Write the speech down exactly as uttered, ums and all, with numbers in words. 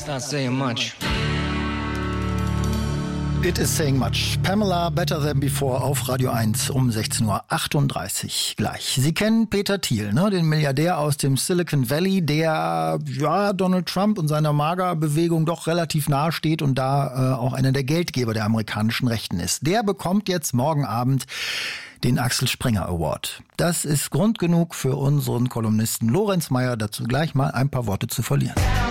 That's not saying much. It is saying much. Pamela, Better Than Before auf Radio eins um sechzehn Uhr achtunddreißig gleich. Sie kennen Peter Thiel, ne? Den Milliardär aus dem Silicon Valley, der ja Donald Trump und seiner MAGA-Bewegung doch relativ nahe steht und da äh, auch einer der Geldgeber der amerikanischen Rechten ist. Der bekommt jetzt morgen Abend den Axel Springer Award. Das ist Grund genug für unseren Kolumnisten Lorenz Meyer, dazu gleich mal ein paar Worte zu verlieren.